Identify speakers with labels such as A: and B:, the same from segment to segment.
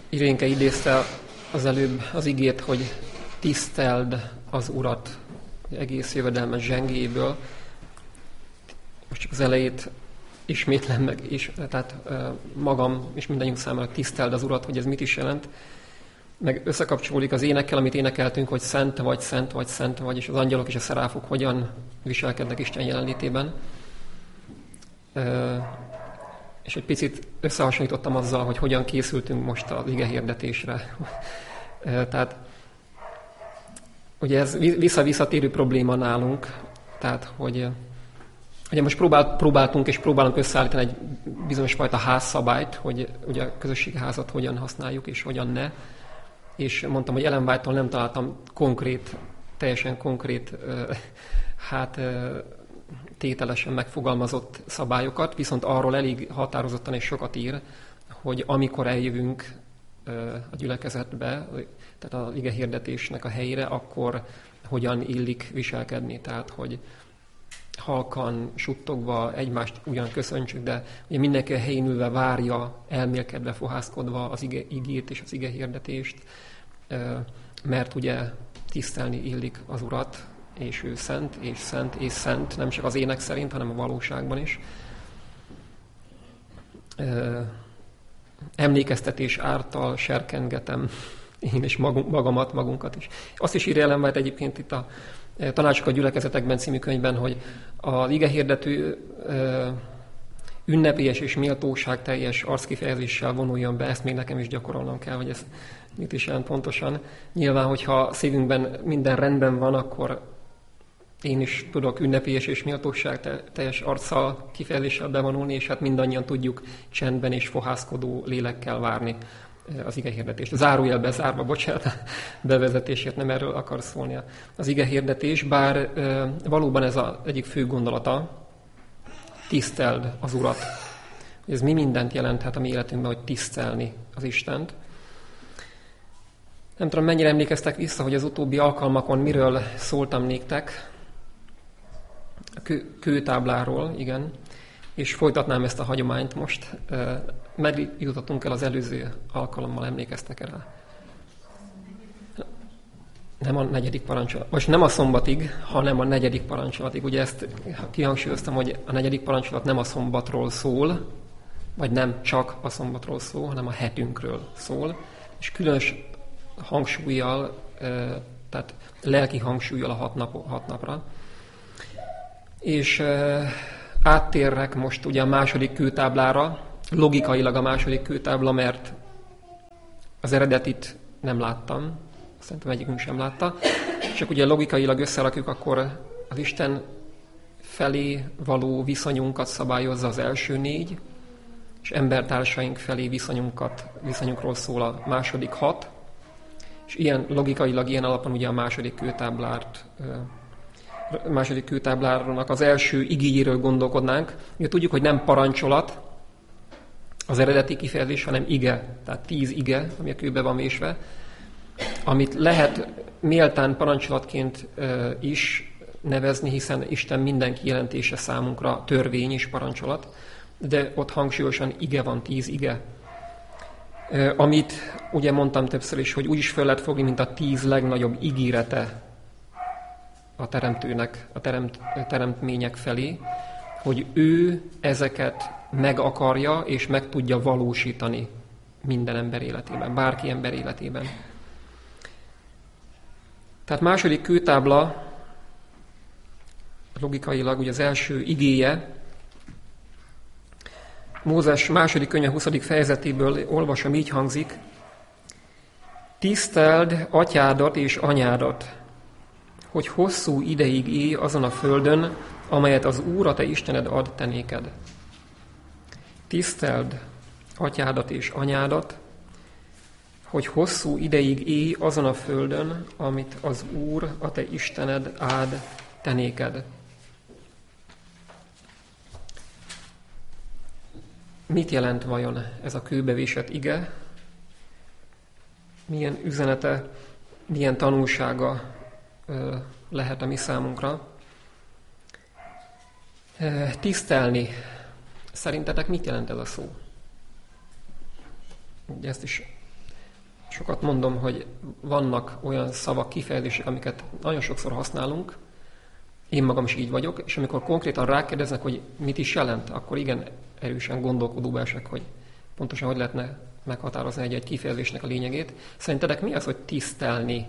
A: Irénke idézte az előbb az igét, hogy tiszteld az Urat, egész jövedelmes zsengéből. Most csak az elejét ismétlem meg, tehát magam és mindannyiunk számára tiszteld az Urat, hogy ez mit is jelent. Meg összekapcsolódik az énekkel, amit énekeltünk, hogy szent vagy, szent vagy, szent vagy, és az angyalok és a szeráfok hogyan viselkednek Isten jelenlétében. És egy picit összehasonlítottam azzal, hogy hogyan készültünk most az ige hirdetésre. Tehát ugye ez visszatérő probléma nálunk, tehát hogy ugye most próbáltunk és próbálunk összeállítani egy bizonyos fajta házszabályt, hogy ugye a közösségi házat hogyan használjuk és hogyan ne. És mondtam, hogy Ellen White-tól nem találtam teljesen konkrét, tételesen megfogalmazott szabályokat, viszont arról elég határozottan és sokat ír, hogy amikor eljövünk a gyülekezetbe, tehát az ige hirdetésnek a helyére, akkor hogyan illik viselkedni. Tehát, hogy halkan, suttogva egymást ugyan köszöntsük, de ugye mindenki a helyén ülve várja, elmélkedve, fohászkodva az igét és az ige hirdetést, mert ugye tisztelni illik az Urat, és ő szent, és szent, és szent, nem csak az ének szerint, hanem a valóságban is. Emlékeztetés által serkengetem én is magunkat is. Azt is írja Ellen White egyébként itt a Tanácsok a gyülekezetekben című könyvben, hogy az igehirdető ünnepélyes és méltóságteljes arckifejezéssel vonuljon be, ezt még nekem is gyakorolnom kell, hogy ez mit is jelent pontosan. Nyilván, hogyha szívünkben minden rendben van, akkor én is tudok ünnepélyes és méltóságteljes arccal, kifejezéssel bevonulni, és hát mindannyian tudjuk csendben és fohászkodó lélekkel várni az igehirdetést. Zárójelbe zárva, bocsánat, bevezetésért nem erről akar szólni az igehirdetés, bár valóban ez az egyik fő gondolata, tiszteld az Urat. Ez mi mindent jelenthet a mi életünkben, hogy tisztelni az Istent. Nem tudom, mennyire emlékeztek vissza, hogy az utóbbi alkalmakon miről szóltam néktek. A kőtábláról, igen. És folytatnám ezt a hagyományt most. Megjutottunk el az előző alkalommal, emlékeztek erre? Nem a 4. parancsolat. Most nem a szombatig, hanem a 4. parancsolatig. Ugye ezt kihangsúlyoztam, hogy a 4. parancsolat nem a szombatról szól, vagy nem csak a szombatról szól, hanem a hetünkről szól. És különös hangsúlyjal, tehát lelki hangsúlyjal a 6 napra. És áttérrek most ugye a második kőtáblára, logikailag a második kőtábla, mert az eredetit nem láttam, szerintem egyikünk sem látta, csak ugye logikailag összerakjuk, akkor az Isten felé való viszonyunkat szabályozza az első 4, és embertársaink felé viszonyunkról szól a második 6, és ilyen logikailag, ilyen alapon ugye a második kőtáblának az első igéjéről gondolkodnánk. Ugye tudjuk, hogy nem parancsolat az eredeti kifejezés, hanem ige, tehát 10 ige, ami a kőbe van vésve, amit lehet méltán parancsolatként is nevezni, hiszen Isten minden kijelentése számunkra törvény és parancsolat, de ott hangsúlyosan ige van, 10 ige. Amit ugye mondtam többször is, hogy úgy is föl lehet fogni, mint a 10 legnagyobb ígérete a teremtőnek, a teremtmények felé, hogy ő ezeket meg akarja és meg tudja valósítani minden ember életében, bárki ember életében. Tehát második kőtábla logikailag ugye az első igéje, Mózes második könyve 20. fejezetéből olvasom, így hangzik: tiszteld atyádat és anyádat, hogy hosszú ideig élj azon a földön, amelyet az Úr, a te Istened ad te néked. Tiszteld atyádat és anyádat, hogy hosszú ideig élj azon a földön, amit az Úr, a te Istened áld te néked. Mit jelent vajon ez a kőbevésett ige? Milyen üzenete, milyen tanulsága lehet a mi számunkra? Tisztelni. Szerintetek mit jelent ez a szó? Ugye ezt is sokat mondom, hogy vannak olyan szavak, kifejezések, amiket nagyon sokszor használunk, én magam is így vagyok, és amikor konkrétan rákérdeznek, hogy mit is jelent, akkor igen erősen gondolkodóba esek, hogy pontosan hogy lehetne meghatározni egy kifejezésnek a lényegét. Szerintetek mi az, hogy tisztelni?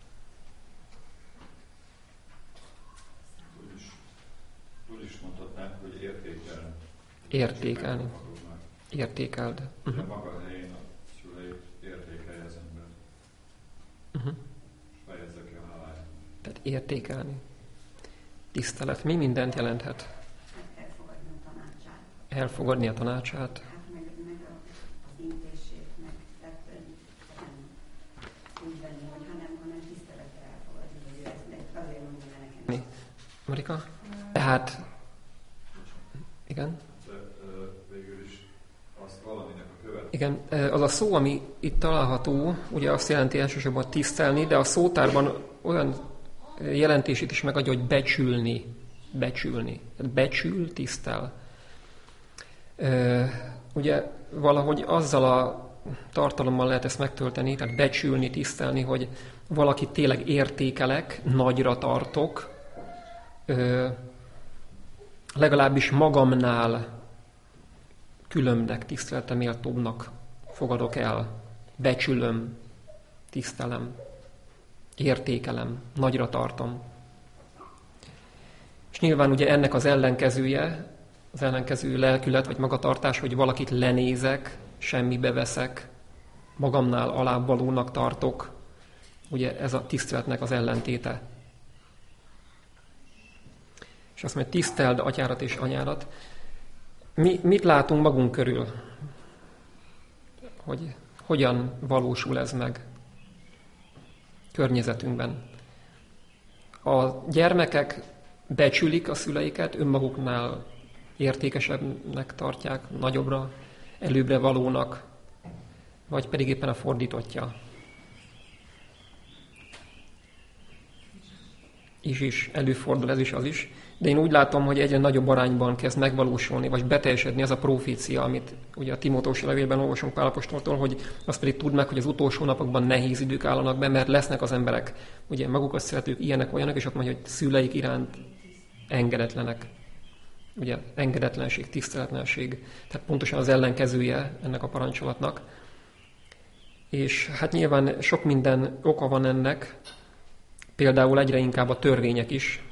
B: Úgy is mondhatnánk, hogy értékelni.
A: Értékelni. Értékeld.
B: Uh-huh. Maga helyén a szüleit értékelje az ember.
A: Uh-huh.
B: És fejezze ki a haláját.
A: Tehát értékelni. Tisztelet. Mi mindent jelenthet?
C: Elfogadni a tanácsát.
A: Elfogadni a tanácsát.
C: Hát meg az intését, meg tehát nem úgy venni, hogy hanem tisztelettel elfogadni, hogy ő ezt azért mondja nekem.
A: Mi? Marika? Tehát, igen?
B: Végül is azt valaminek a követ.
A: Igen, az a szó, ami itt található, ugye azt jelenti elsősorban tisztelni, de a szótárban olyan jelentését is megadja, hogy becsülni. Becsülni. Becsül, tisztel. Ugye valahogy azzal a tartalommal lehet ezt megtölteni, tehát becsülni, tisztelni, hogy valakit tényleg értékelek, nagyra tartok, legalábbis magamnál különbnek, tiszteletre méltóbbnak fogadok el, becsülöm, tisztelem, értékelem, nagyra tartom. És nyilván ugye ennek az ellenkező lelkület vagy magatartás, hogy valakit lenézek, semmibe veszek, magamnál alábbvalónak tartok, ugye ez a tiszteletnek az ellentéte. És azt mondja, tiszteld atyárat és anyárat. Mit látunk magunk körül? Hogy hogyan valósul ez meg környezetünkben? A gyermekek becsülik a szüleiket, önmaguknál értékesebbnek tartják, nagyobbra, előbbre valónak, vagy pedig éppen a fordítottja. Is előfordul ez is, az is. De én úgy látom, hogy egyre nagyobb arányban kezd megvalósulni, vagy beteljesedni az a profécia, amit ugye a Timóteus levélben olvasunk Pál apostoltól, hogy azt pedig tudd meg, hogy az utolsó napokban nehéz idők állanak be, mert lesznek az emberek, ugye magukat szeretők, ilyenek, olyanok, és ott mondja, hogy szüleik iránt engedetlenek. Ugye engedetlenség, tiszteletlenség. Tehát pontosan az ellenkezője ennek a parancsolatnak. És hát nyilván sok minden oka van ennek, például egyre inkább a törvények is,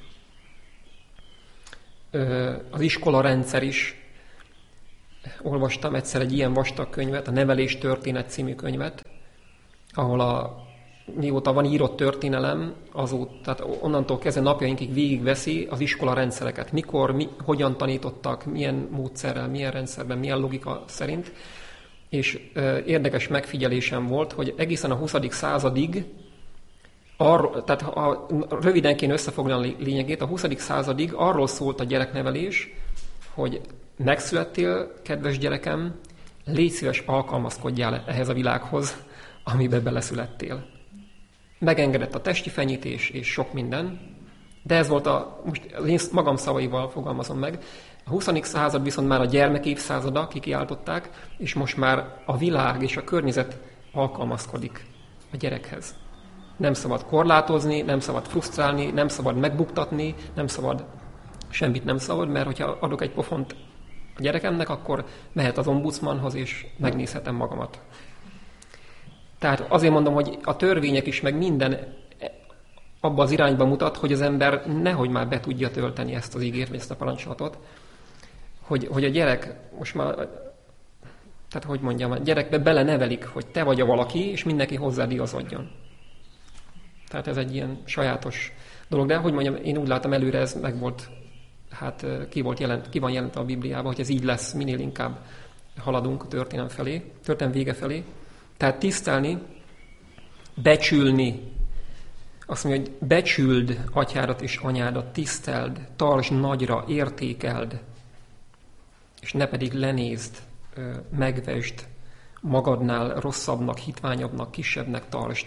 A: az iskola rendszer is. Olvastam egyszer egy ilyen vastag könyvet, a Nevelés történet című könyvet, ahol mióta van írott történelem, tehát onnantól kezdve napjainkig végigveszi az iskola rendszereket. Mikor, hogyan tanítottak, milyen módszerrel, milyen rendszerben, milyen logika szerint. És érdekes megfigyelésem volt, hogy egészen a 20. századig, tehát ha röviden kéne összefoglalni a lényegét, a 20. századig arról szólt a gyereknevelés, hogy megszülettél, kedves gyerekem, légy szíves, alkalmazkodjál ehhez a világhoz, amiben beleszülettél. Megengedett a testi fenyítés és sok minden, de ez volt most az én magam szavaival fogalmazom meg, a 20. század viszont már a gyermek évszázada, kikiáltották, és most már a világ és a környezet alkalmazkodik a gyerekhez. Nem szabad korlátozni, nem szabad frusztrálni, nem szabad megbuktatni, nem szabad, semmit nem szabad, mert hogyha adok egy pofont a gyerekemnek, akkor mehet az ombudsmanhoz, és megnézhetem magamat. Tehát azért mondom, hogy a törvények is, meg minden abba az irányba mutat, hogy az ember nehogy már be tudja tölteni ezt az ígért, vagy ezt a parancsolatot, hogy a gyerek most már, tehát hogy mondjam, a gyerekbe belenevelik, hogy te vagy a valaki, és mindenki hozzád igazodjon. Tehát ez egy ilyen sajátos dolog, de hogy mondjam, én úgy látom előre ez meg volt, hát ki van jelentve a Bibliában, hogy ez így lesz, minél inkább haladunk a történelem vége felé. Tehát tisztelni, becsülni, azt mondja, hogy becsüld atyádat és anyádat, tiszteld, tartsd nagyra, értékeld, és ne pedig lenézd, megvesd, magadnál rosszabbnak, hitványabbnak, kisebbnek tartsd.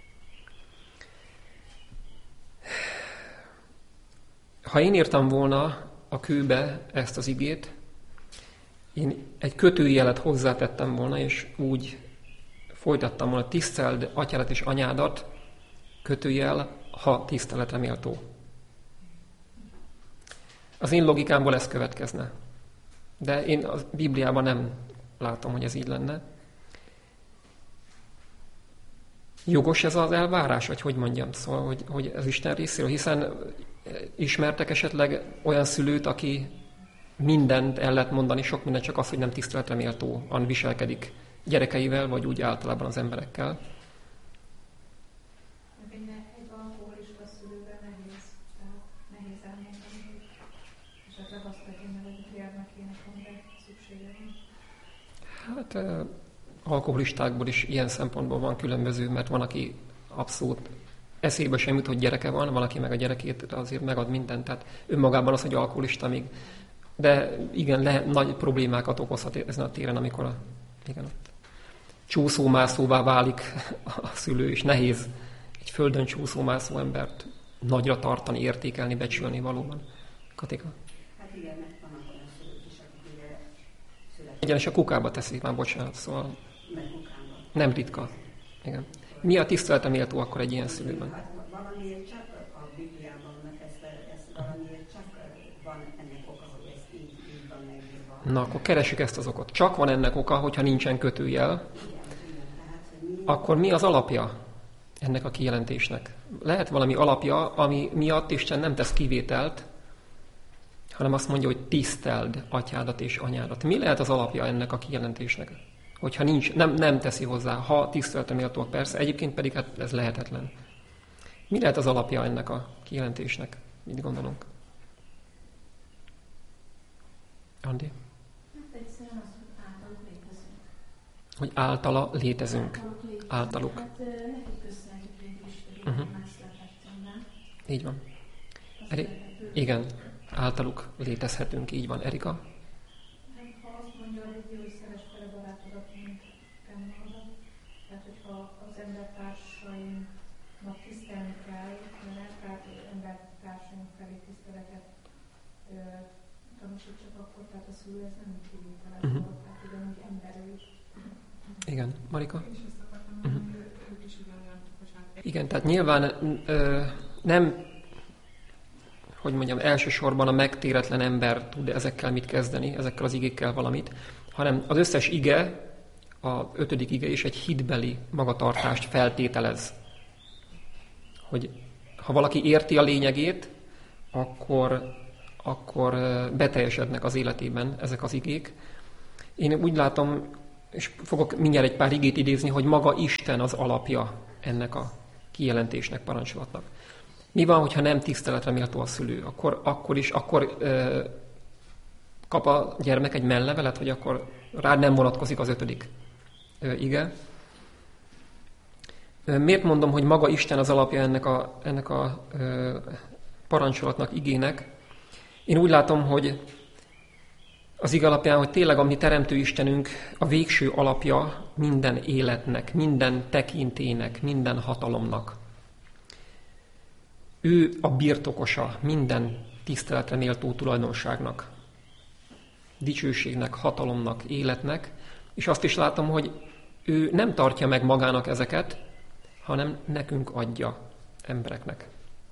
A: Ha én írtam volna a kőbe ezt az igét, én egy kötőjelet hozzátettem volna, és úgy folytattam volna, tiszteld atyádat és anyádat, kötőjel, ha tiszteletre méltó. Az én logikámból ez következne. De én a Bibliában nem látom, hogy ez így lenne. Jogos ez az elvárás, vagy hogy mondjam, szóval, hogy ez Isten részéről, hiszen ismertek esetleg olyan szülőt, aki mindent el lehet mondani, sok mindent, csak az, hogy nem tiszteletre méltóan viselkedik gyerekeivel, vagy úgy általában az emberekkel.
D: Egy alkoholista szülőben nehéz elmondani, hogy esetleg azt tegye meg, hogy a gyermekének van, de szüksége van.
A: Hát alkoholistákból is ilyen szempontból van különböző, mert van, aki abszolút eszébe sem jut, hogy gyereke van, aki meg a gyerekét azért megad mindent, tehát önmagában az, hogy alkoholista még. De igen, nagy problémákat okozhat ezen a téren, amikor csúszómászóvá válik a szülő, és nehéz egy földön csúszómászó embert nagyra tartani, értékelni, becsülni valóban. Katika?
C: Hát igen, mert vannak olyan szülők is, akik ugye születnek.
A: Igen, és a kukába teszik már, bocsánat, szóval
C: Meg kukába.
A: nem ritka. Igen. Mi a tiszteletre méltó akkor egy ilyen szülőben?
C: Hát valamiért csak a Bibliában, mert ez valamiért csak van ennek oka, hogy ez így van megírva.
A: Na, akkor keressük ezt az okot. Csak van ennek oka, hogyha nincsen kötőjel, akkor mi az alapja ennek a kijelentésnek? Lehet valami alapja, ami miatt Isten nem tesz kivételt, hanem azt mondja, hogy tiszteld atyádat és anyádat. Mi lehet az alapja ennek a kijelentésnek? Hogyha nincs, nem teszi hozzá, ha tiszteletre méltóak persze, egyébként pedig hát ez lehetetlen. Mi lehet az alapja ennek a kijelentésnek? Mit gondolunk? Andi?
D: Hát egyszerűen az, hogy általuk létezünk.
A: Hogy általa létezünk. Általuk.
D: Hát nekik köszönhetjük végül is, hogy más lehetetlenben.
A: Így van. Igen, általuk létezhetünk, így van. Erika?
D: Ha azt mondja, hogy szeresd fel a barátodat, mint önmagadat, tehát hogyha az embertársaimnak tisztelni kell, mert embertársaim felé tiszteletet tanúsítsak, akkor tehát a szülő ez nem kivételes dolog, tehát ugyanúgy emberül is.
A: Igen. Marika?
E: És ezt akartam mondani, hogy ők is ugyanolyan,
A: Igen, tehát nyilván nem, hogy mondjam, elsősorban a megtéretlen ember tud ezekkel mit kezdeni, ezekkel az igékkel valamit, hanem az összes ige, a 5. ige is egy hitbeli magatartást feltételez. Hogy ha valaki érti a lényegét, akkor beteljesednek az életében ezek az igék. Én úgy látom, és fogok mindjárt egy pár igét idézni, hogy maga Isten az alapja ennek a kijelentésnek, parancsolatnak. Mi van, hogyha nem tiszteletre méltó a szülő? Akkor kap a gyermek egy mellevelet, hogy akkor rád nem vonatkozik az 5. ige. Miért mondom, hogy maga Isten az alapja ennek a parancsolatnak, igének? Én úgy látom, hogy az ige alapján, hogy tényleg a mi teremtő Istenünk a végső alapja minden életnek, minden tekintének, minden hatalomnak. Ő a birtokosa minden tiszteletre méltó tulajdonságnak, dicsőségnek, hatalomnak, életnek, és azt is látom, hogy ő nem tartja meg magának ezeket, hanem nekünk adja, embereknek.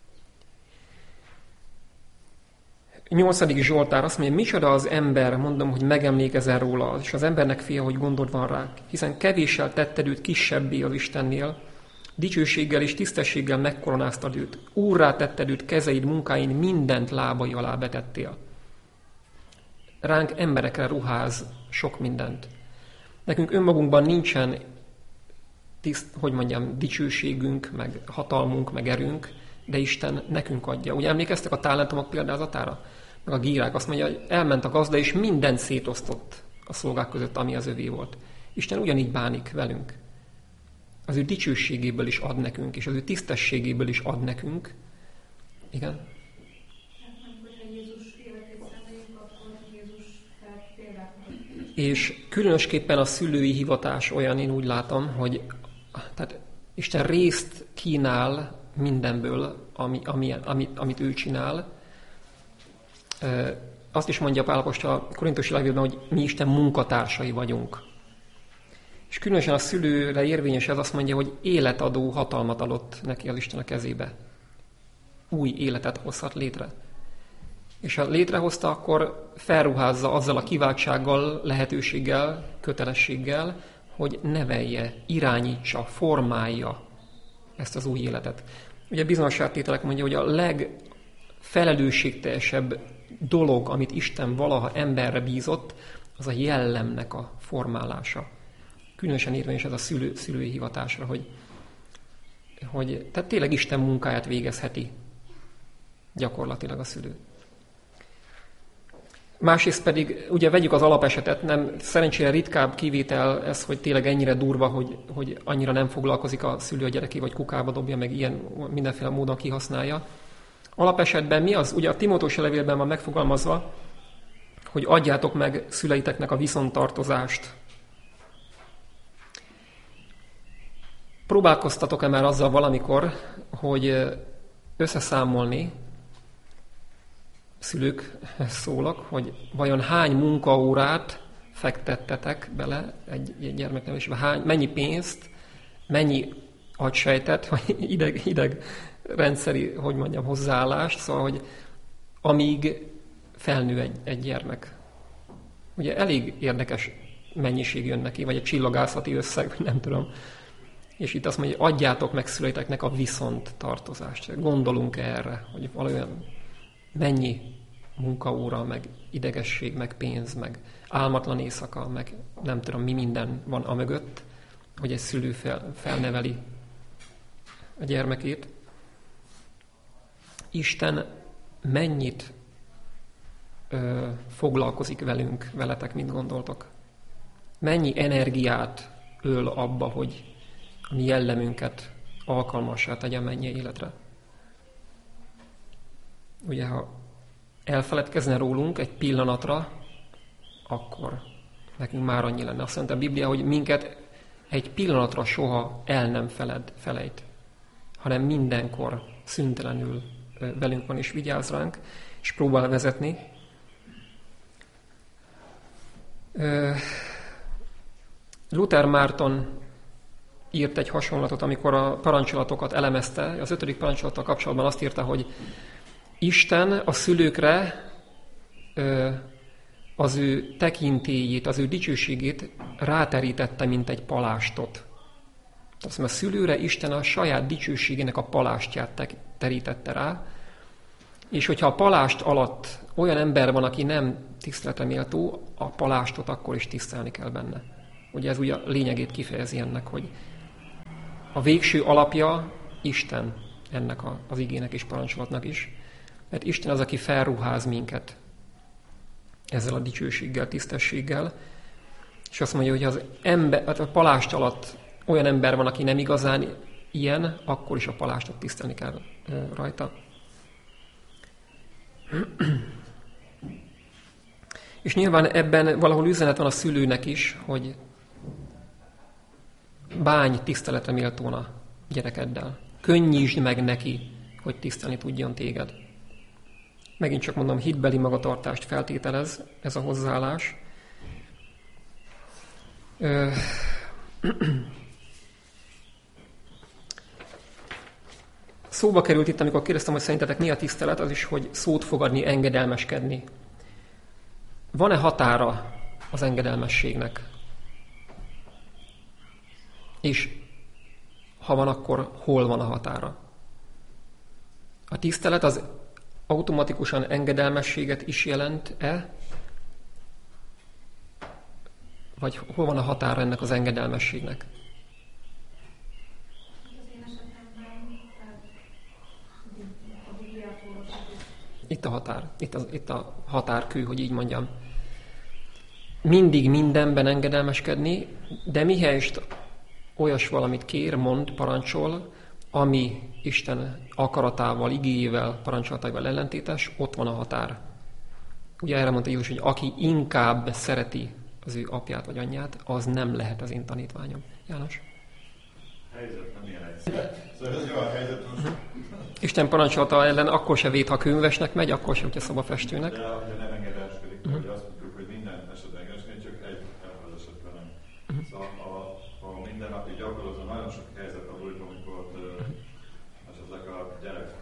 A: 8. Zsoltár azt mondja, micsoda az ember, mondom, hogy megemlékezel róla, és az embernek fia, hogy gondod van rá, hiszen kevéssel tetted őt kisebbé az Istennél, dicsőséggel és tisztességgel megkoronáztad őt, úrrá tetted őt, kezeid, munkáin mindent lábai alá betettél. Ránk emberekre ruház sok mindent. Nekünk önmagunkban nincsen dicsőségünk, meg hatalmunk, meg erőnk, de Isten nekünk adja. Ugye emlékeztek a talentumok példázatára? Meg a gírák azt mondja, hogy elment a gazda, és mindent szétosztott a szolgák között, ami az övé volt. Isten ugyanígy bánik velünk. Az ő dicsőségéből is ad nekünk, és az ő tisztességéből is ad nekünk. Igen?
D: Hogyha Jézus életét szemléljük, akkor Jézus példát mutat.
A: És különösképpen a szülői hivatás olyan, én úgy látom, hogy tehát Isten részt kínál mindenből, amit ő csinál. Azt is mondja Pál apostol a korintusi levélben, hogy mi Isten munkatársai vagyunk. És különösen a szülőre érvényes ez, azt mondja, hogy életadó hatalmat adott neki az Isten a kezébe. Új életet hozhat létre. És ha létrehozta, akkor felruházza azzal a kiváltsággal, lehetőséggel, kötelességgel, hogy nevelje, irányítsa, formálja ezt az új életet. Ugye bizonyosságtételek mondja, hogy a legfelelősségteljesebb dolog, amit Isten valaha emberre bízott, az a jellemnek a formálása. Különösen érvényes ez a szülői hivatásra, hogy tehát tényleg Isten munkáját végezheti gyakorlatilag a szülő. Másrészt pedig, ugye vegyük az alapesetet, nem szerencsére ritkább kivétel ez, hogy tényleg ennyire durva, hogy annyira nem foglalkozik a szülő a gyereké, vagy kukába dobja, meg ilyen mindenféle módon kihasználja. Alapesetben mi az? Ugye a Timóteus levélben van megfogalmazva, hogy adjátok meg szüleiteknek a viszonttartozást. Próbálkoztatok-e már azzal valamikor, hogy összeszámolni, szülőkhez szólok, hogy vajon hány munkaórát fektettetek bele egy gyermeknevelésbe, mennyi pénzt, mennyi agysejtet, vagy ideg rendszeri, hozzáállást, szóval, hogy amíg felnő egy gyermek. Ugye elég érdekes mennyiség jön neki, vagy egy csillagászati összeg, vagy nem tudom. És itt azt mondja, hogy adjátok meg szüleiteknek a viszont tartozást. Gondolunk erre, hogy valójában mennyi munkaóra, meg idegesség, meg pénz, meg álmatlan éjszaka, meg nem tudom, mi minden van amögött, hogy egy szülő felneveli a gyermekét. Isten mennyit foglalkozik veletek, mint gondoltok? Mennyi energiát öl abba, hogy a mi jellemünket alkalmassá tegye a mennyei életre? Ugye, ha elfeledkezne rólunk egy pillanatra, akkor nekünk már annyi lenne. Azt mondta a Biblia, hogy minket egy pillanatra soha el nem felejt, hanem mindenkor szüntelenül velünk van és vigyáz ránk, és próbál vezetni. Luther Márton írt egy hasonlatot, amikor a parancsolatokat elemezte. Az 5. parancsolattal kapcsolatban azt írta, hogy Isten a szülőkre az ő tekintélyét, az ő dicsőségét ráterítette, mint egy palástot. Tehát a szülőre Isten a saját dicsőségének a palástját terítette rá, és hogyha a palást alatt olyan ember van, aki nem tiszteletre méltó, a palástot akkor is tisztelni kell benne. Ugye ez ugye a lényegét kifejezi ennek, hogy a végső alapja Isten ennek az igének és parancsolatnak is. Mert Isten az, aki felruház minket ezzel a dicsőséggel, tisztességgel, és azt mondja, hogy az a palást alatt olyan ember van, aki nem igazán ilyen, akkor is a palástot tisztelni kell rajta. És nyilván ebben valahol üzenet van a szülőnek is, hogy bánj tiszteletre méltón a gyerekeddel. Könnyítsd meg neki, hogy tisztelni tudjon téged. Megint csak mondom, hitbeli magatartást feltételez ez a hozzáállás. Szóba került itt, amikor kérdeztem, hogy szerintetek mi a tisztelet, az is, hogy szót fogadni, engedelmeskedni. Van-e határa az engedelmességnek? És ha van, akkor hol van a határa? A tisztelet az automatikusan engedelmességet is jelent-e? Vagy hol van a határa ennek az engedelmességnek? Itt a határ. Itt a határkő, hogy így mondjam. Mindig mindenben engedelmeskedni, de mihelyest olyas valamit kér, mond, parancsol, ami Isten akaratával, igéjével, parancsolataival ellentétes, ott van a határ. Ugye erre mondta Jézus, hogy aki inkább szereti az ő apját vagy anyját, az nem lehet az én tanítványom. János?
B: Helyzet nem ilyen egyszerű. Szóval ez jó a helyzet most.
A: Isten parancsolata ellen akkor se véd, ha könyvesnek megy, akkor se, hogyha szobafestőnek.
B: De ha nem engedelmeskedik, hogy azt mondjuk, hogy minden esetben engedelmeskedik, csak egy eset nem. Szóval mindennapi gyakorlaton nagyon sok helyzet adódik, amikor esetleg a gyerek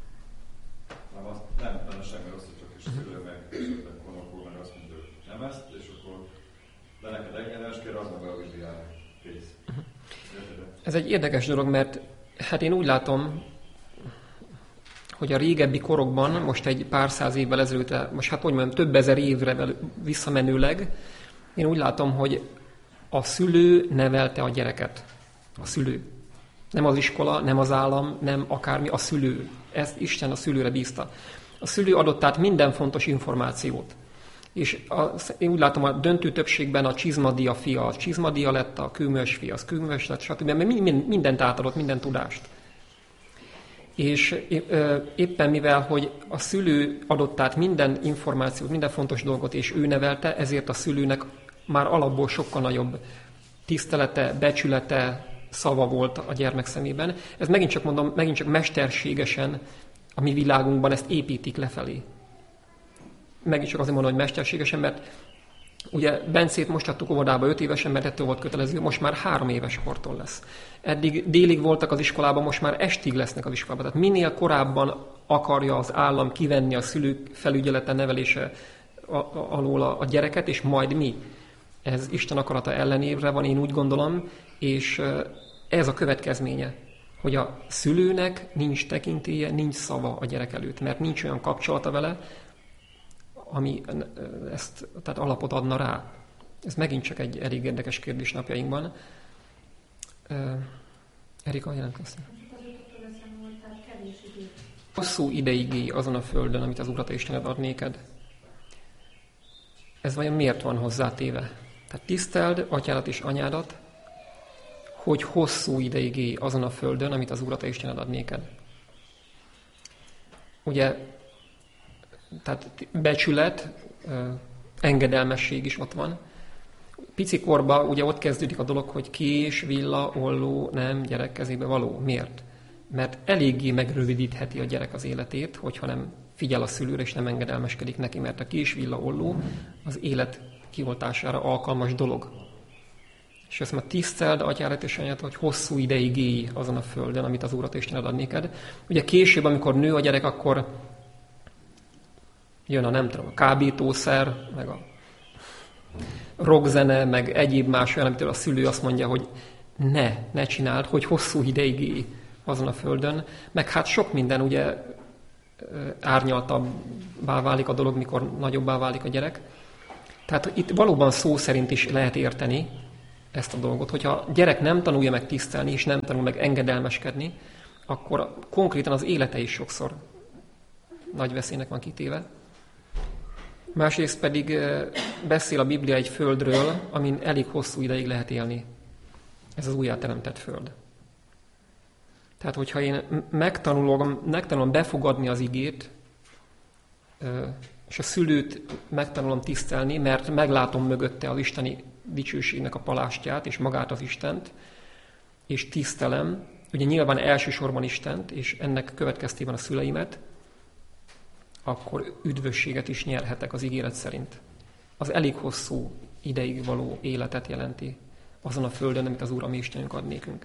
B: nem benne semmi rossz, csak is szülő meg esetleg konokul, meg azt mondja, hogy nem ezt, és akkor de neked engedés kér, az meg a Bibliára kész.
A: Ez egy érdekes dolog, mert hát én úgy látom, hogy a régebbi korokban, most egy pár száz évvel ezelőtt, most hát hogy mondjam, több ezer évre visszamenőleg, én úgy látom, hogy a szülő nevelte a gyereket. A szülő. Nem az iskola, nem az állam, nem akármi, a szülő. Ezt Isten a szülőre bízta. A szülő adott át minden fontos információt. És én úgy látom, a döntő többségben a csizmadia fia, a csizmadia lett, a kőműves fia, az kőműves lett, stb. Mert mindent átadott, minden tudást. És éppen mivel, hogy a szülő adott át minden információt, minden fontos dolgot, és ő nevelte, ezért a szülőnek már alapból sokkal nagyobb tisztelete, becsülete, szava volt a gyermek szemében. Ez megint csak mondom, megint csak mesterségesen a mi világunkban ezt építik lefelé. Megint csak azért mondom, hogy mesterségesen, mert ugye Bencét most adtuk óvodába 5 évesen, mert ettől volt kötelező, most már 3 éves kortól lesz. Eddig délig voltak az iskolában, most már estig lesznek az iskolában. Tehát minél korábban akarja az állam kivenni a szülők felügyelete, nevelése alól a gyereket, és majd mi. Ez Isten akarata ellenére van, én úgy gondolom, és ez a következménye, hogy a szülőnek nincs tekintélye, nincs szava a gyerek előtt, mert nincs olyan kapcsolata vele, ami ezt tehát alapot adna rá. Ez megint csak egy elég érdekes kérdés napjainkban. Erika, jelentkeztél? Hosszú ideig élj azon a földön, amit az Urat a Istened ad néked. Ez vajon miért van hozzátéve? Tehát tiszteld atyádat és anyádat, hogy hosszú ideig élj azon a földön, amit az Urat a Istened ad néked. Ugye, tehát becsület, engedelmesség is ott van. Pici korban ugye ott kezdődik a dolog, hogy kés, villa, olló, nem gyerek kezébe való. Miért? Mert eléggé megrövidítheti a gyerek az életét, hogyha nem figyel a szülőre és nem engedelmeskedik neki, mert a kés, villa, olló az élet kioltására alkalmas dolog. És ezt már tiszteld atyádat és anyádat, hogy hosszú ideig élj azon a földön, amit az Úr Istened ad néked. Ugye később, amikor nő a gyerek, akkor jön a kábítószer, meg a rockzene, meg egyéb más olyan, amitől a szülő azt mondja, hogy ne csináld, hogy hosszú ideig élj azon a földön. Meg hát sok minden ugye árnyaltabbá válik a dolog, mikor nagyobbá válik a gyerek. Tehát itt valóban szó szerint is lehet érteni ezt a dolgot. Hogyha a gyerek nem tanulja meg tisztelni, és nem tanul meg engedelmeskedni, akkor konkrétan az élete is sokszor nagy veszélynek van kitéve. Másrészt pedig beszél a Biblia egy földről, amin elég hosszú ideig lehet élni. Ez az újjáteremtett föld. Tehát, hogyha én megtanulom befogadni az igét, és a szülőt megtanulom tisztelni, mert meglátom mögötte az isteni dicsőségnek a palástját, és magát az Istent, és tisztelem, ugye nyilván elsősorban Istent, és ennek következtében a szüleimet, akkor üdvösséget is nyerhetek az ígéret szerint. Az elég hosszú ideig való életet jelenti azon a földön, amit az Úr, a mi Istenünk ad nékünk.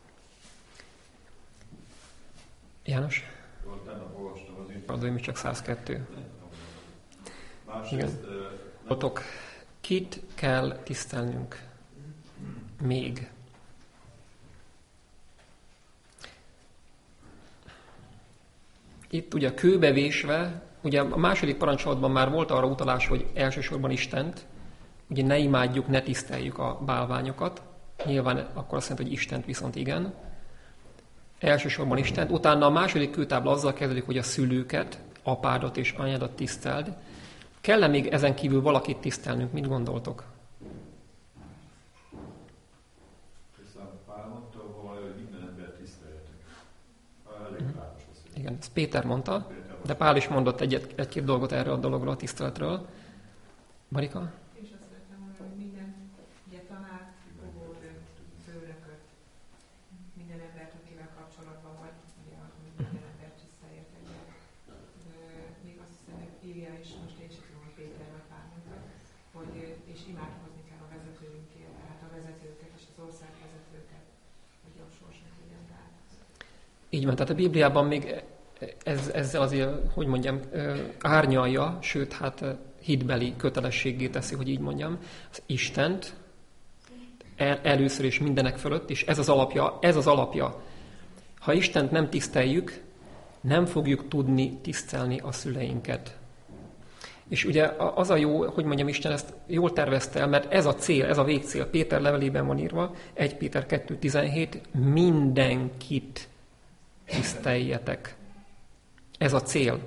A: János? Pardon, még csak 102. Igen. Kit kell tisztelnünk? Még. Itt ugye kőbevésve, ugye a második parancsolatban már volt arra utalás, hogy elsősorban Istent, ugye ne imádjuk, ne tiszteljük a bálványokat. Nyilván akkor azt jelenti, hogy Istent viszont igen. Elsősorban Istent. Utána a második kőtábla azzal kezdődik, hogy a szülőket, apádat és anyádat tiszteld. Kell-e még ezen kívül valakit tisztelnünk? Mit gondoltok? Igen, ezt Péter mondta, de Pál is mondott egy-két dolgot erről a dologról, a tiszteletről. Marika?
E: És azt szeretném mondani, hogy minden ugye tanárt, óvódőt, főnököt, minden embert, akivel kapcsolatban vagy, ugye, minden embert visszaértek. Még azt hiszem, hogy írja, és most én sem tudom, hogy Péter vagy Pál mondta, hogy és imádkozni kell a vezetőinkért, tehát a vezetőket és az országvezetőt
A: Így van, tehát a Bibliában még ezzel azért, hogy mondjam, árnyalja, sőt, hát hitbeli kötelességgé teszi, hogy így mondjam, az Istent először és mindenek fölött, és ez az alapja. Ha Istent nem tiszteljük, nem fogjuk tudni tisztelni a szüleinket. És ugye az a jó, hogy mondjam, Isten ezt jól tervezte el, mert ez a cél, ez a végcél. Péter levelében van írva, 1 Péter 2.17, mindenkit tiszteljetek. Ez a cél.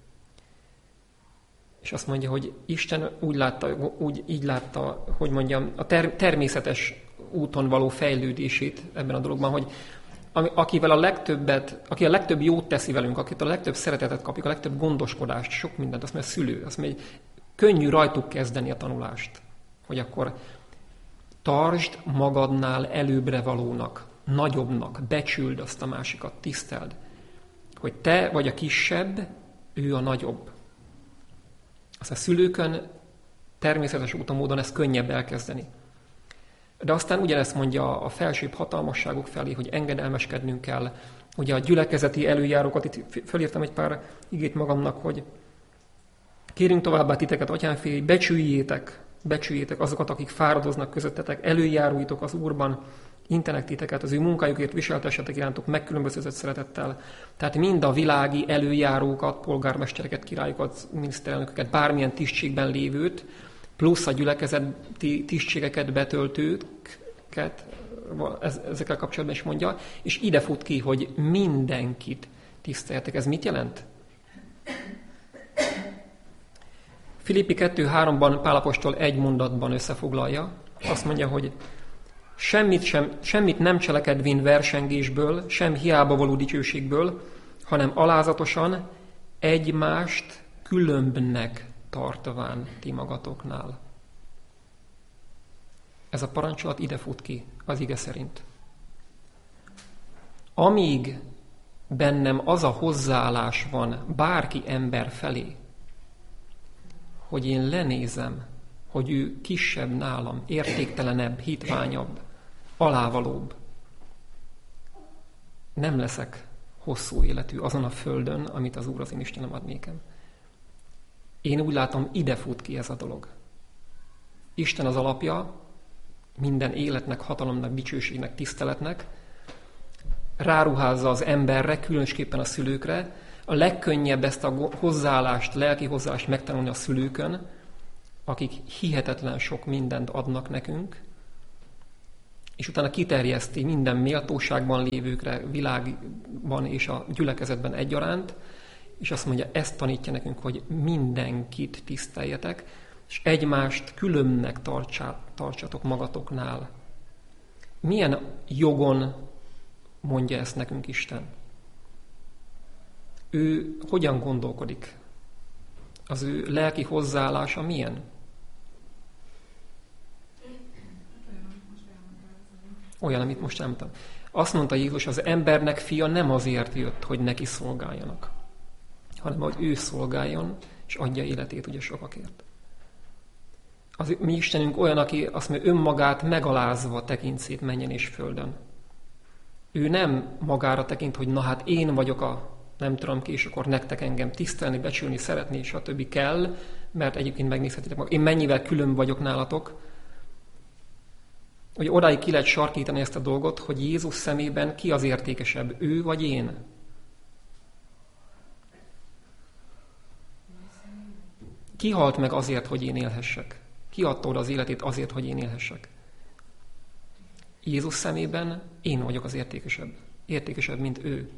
A: És azt mondja, hogy Isten így látta, hogy mondjam, a természetes úton való fejlődését ebben a dologban, hogy aki a legtöbb jót teszi velünk, akit a legtöbb szeretetet kapjuk, a legtöbb gondoskodást, sok mindent, azt mondja, a szülő, azt mondja, hogy könnyű rajtuk kezdeni a tanulást. Hogy akkor tartsd magadnál előbbre valónak, nagyobbnak, becsüld azt a másikat, tiszteld. Hogy te vagy a kisebb, ő a nagyobb. Azt a szülőkön természetes úton, módon ezt könnyebb elkezdeni. De aztán ugyanezt mondja a felsőbb hatalmasságok felé, hogy engedelmeskednünk kell. Ugye a gyülekezeti előjárókat, itt felírtam egy pár igét magamnak, hogy kérünk továbbá titeket, atyánfély, becsüljétek azokat, akik fáradoznak közöttetek, előjáróitok az Úrban, intenek titeket, az ő munkájukért viseltessetek irántok megkülönböztetett szeretettel. Tehát mind a világi előjárókat, polgármestereket, királyokat, miniszterelnököket, bármilyen tisztségben lévőt, plusz a gyülekezeti tisztségeket, betöltőket, ezekkel kapcsolatban is mondja, és ide fut ki, hogy mindenkit tiszteljetek. Ez mit jelent? Filippi 2.3-ban Pál apostol egy mondatban összefoglalja. Azt mondja, hogy semmit nem cselekedvén versengésből, sem hiába való dicsőségből, hanem alázatosan egymást különbnek tartván ti magatoknál. Ez a parancsolat ide fut ki, az ige szerint. Amíg bennem az a hozzáállás van bárki ember felé, hogy én lenézem, hogy ő kisebb nálam, értéktelenebb, hitványabb, alávalóbb, nem leszek hosszú életű azon a földön, amit az Úr az én Istenem ad nékem. Én úgy látom, ide fut ki ez a dolog. Isten az alapja minden életnek, hatalomnak, dicsőségnek, tiszteletnek, ráruházza az emberre, különösképpen a szülőkre, a legkönnyebb ezt a hozzáállást, lelki hozzáállást megtanulni a szülőkön, akik hihetetlen sok mindent adnak nekünk, és utána kiterjeszti minden méltóságban lévőkre, világban és a gyülekezetben egyaránt, és azt mondja, ezt tanítja nekünk, hogy mindenkit tiszteljetek, és egymást különnek tartsatok magatoknál. Milyen jogon mondja ezt nekünk Isten? Ő hogyan gondolkodik? Az ő lelki hozzáállása milyen? Olyan, amit most elmondtam. Azt mondta Jézus, az embernek fia nem azért jött, hogy neki szolgáljanak, hanem hogy ő szolgáljon, és adja életét ugye sokakért. Az mi Istenünk olyan, aki azt mondja, önmagát megalázva tekint szét mennyen és földön. Ő nem magára tekint, hogy na hát én vagyok a nem tudom ki, és akkor nektek engem tisztelni, becsülni, szeretni, és a többi kell, mert egyébként megnézhetitek magam. Én mennyivel külön vagyok nálatok, hogy odáig ki lehet sarkítani ezt a dolgot, hogy Jézus szemében ki az értékesebb, ő vagy én? Ki halt meg azért, hogy én élhessek? Ki adta oda az életét azért, hogy én élhessek? Jézus szemében én vagyok az értékesebb. Értékesebb, mint ő.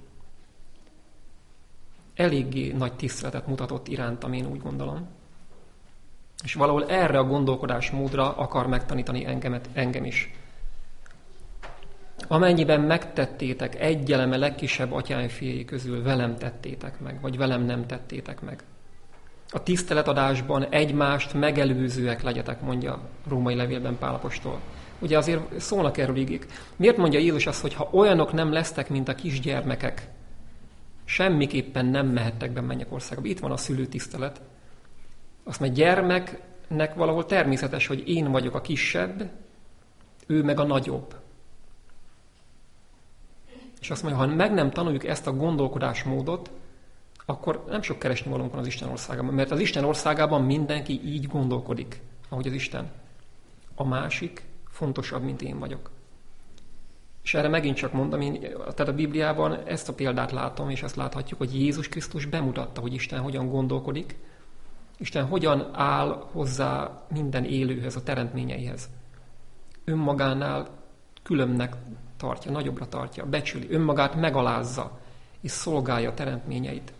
A: Eléggé nagy tiszteletet mutatott irántam, én úgy gondolom. És valahol erre a gondolkodásmódra akar megtanítani engem is. Amennyiben megtettétek egy eleme legkisebb atyánfiai közül, velem tettétek meg, vagy velem nem tettétek meg. A tiszteletadásban egymást megelőzőek legyetek, mondja római levélben Pál apostol. Ugye azért szólnak erről igék. Miért mondja Jézus azt, hogy ha olyanok nem lesztek, mint a kisgyermekek, semmiképpen nem mehettek be mennyekországba. Itt van a szülőtisztelet. Azt mondja, gyermeknek valahol természetes, hogy én vagyok a kisebb, ő meg a nagyobb. És azt mondja, ha meg nem tanuljuk ezt a gondolkodásmódot, akkor nem sok keresni valónk van az Isten országában. Mert az Isten országában mindenki így gondolkodik, ahogy az Isten. A másik fontosabb, mint én vagyok. És erre megint csak mondom, tehát a Bibliában ezt a példát látom, és ezt láthatjuk, hogy Jézus Krisztus bemutatta, hogy Isten hogyan gondolkodik, Isten hogyan áll hozzá minden élőhöz, a teremtményeihez. Önmagánál különbnek tartja, nagyobbra tartja, becsüli, önmagát megalázza, és szolgálja a teremtményeit.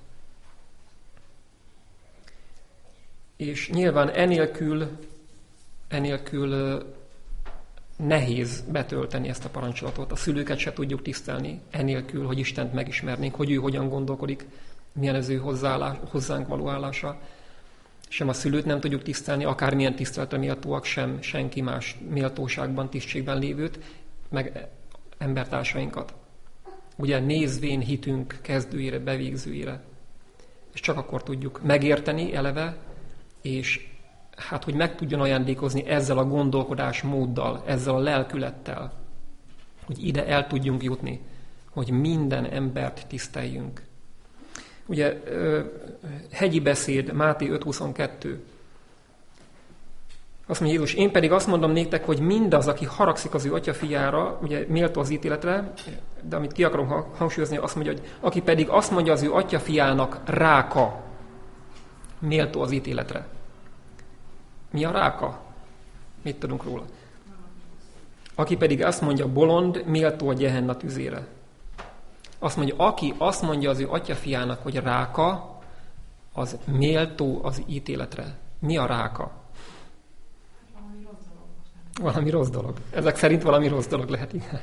A: És nyilván enélkül nehéz betölteni ezt a parancsolatot. A szülőket se tudjuk tisztelni, enélkül, hogy Istent megismernénk, hogy ő hogyan gondolkodik, milyen az ő hozzánk való állása. Sem a szülőt nem tudjuk tisztelni, akármilyen tiszteletre méltóak, sem senki más méltóságban, tisztségben lévőt, meg embertársainkat. Ugye nézvén hitünk kezdőjére, bevégzőjére. És csak akkor tudjuk megérteni eleve, és hát, hogy meg tudjon ajándékozni ezzel a gondolkodásmóddal, ezzel a lelkülettel, hogy ide el tudjunk jutni, hogy minden embert tiszteljünk. Ugye hegyi beszéd, Máté 5.22. Azt mondja Jézus, én pedig azt mondom néktek, hogy mindaz, aki haragszik az ő atya fiára, ugye méltó az ítéletre, de amit ki akarom hangsúlyozni, azt mondja, hogy aki pedig azt mondja az ő atya fiának, ráka, méltó az ítéletre. Mi a ráka? Mit tudunk róla? Aki pedig azt mondja, bolond, méltó a Gehenna tüzére. Azt mondja, aki azt mondja az ő atya fiának, hogy ráka, az méltó az ítéletre. Mi a ráka? Valami rossz dolog. Ezek szerint valami rossz dolog lehet, igen.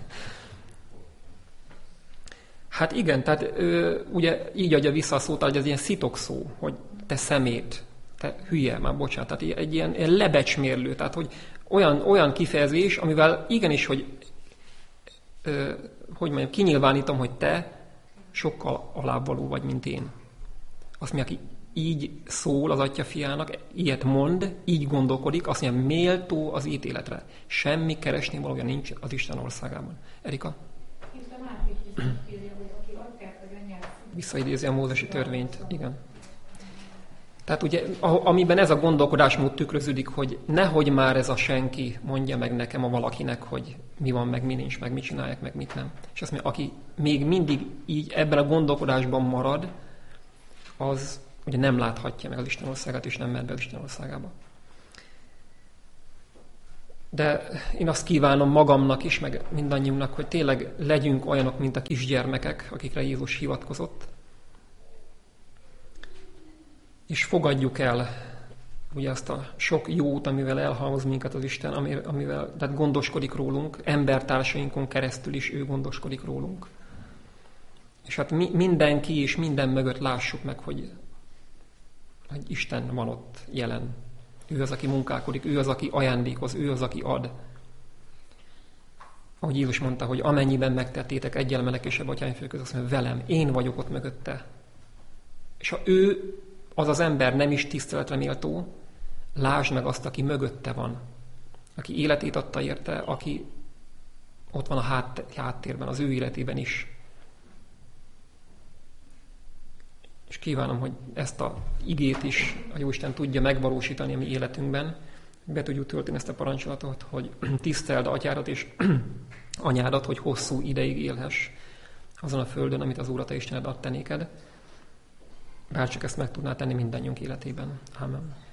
A: Hát igen, tehát ugye így adja vissza a szót, hogy ez ilyen szitokszó, hogy te szemét, te hülye, már bocsánat, tehát egy ilyen lebecsmérlő, tehát hogy olyan kifejezés, amivel igenis, hogy mondjam, kinyilvánítom, hogy te sokkal alábbvaló vagy, mint én. Azt mondja, aki így szól az atya fiának, ilyet mond, így gondolkodik, azt mondja, méltó az ítéletre. Semmi keresni valója nincs az Isten országában. Erika? Visszaidézi a mózesi törvényt, igen. Tehát ugye, amiben ez a gondolkodásmód tükröződik, hogy nehogy már ez a senki mondja meg nekem a valakinek, hogy mi van, meg mi nincs, meg mit csinálják, meg mit nem. És azt mondja, aki még mindig így ebben a gondolkodásban marad, az ugye nem láthatja meg az Isten országát, és nem mehet be az Isten országába. De én azt kívánom magamnak is, meg mindannyiunknak, hogy tényleg legyünk olyanok, mint a kisgyermekek, akikre Jézus hivatkozott, és fogadjuk el ugye azt a sok jót, amivel elhalmoz minket az Isten, amivel tehát gondoskodik rólunk, embertársainkon keresztül is ő gondoskodik rólunk. És hát mindenki és minden mögött lássuk meg, hogy Isten van ott jelen. Ő az, aki munkálkodik, ő az, aki ajándékoz, ő az, aki ad. Ahogy Jézus mondta, hogy amennyiben megtettétek egyel menekésebb atyáim fő között, azt mondja, velem, én vagyok ott mögötte. És ha ő, az az ember nem is tiszteletre méltó, lásd meg azt, aki mögötte van. Aki életét adta érte, aki ott van a háttérben, az ő életében is. És kívánom, hogy ezt a igét is a Jóisten tudja megvalósítani a mi életünkben. Be tudjuk tölteni ezt a parancsolatot, hogy tiszteld atyádat és anyádat, hogy hosszú ideig élhess azon a földön, amit az Úr a te Istened ad te néked. Bárcsak ezt meg tudná tenni mindannyiunk életében. Ámen.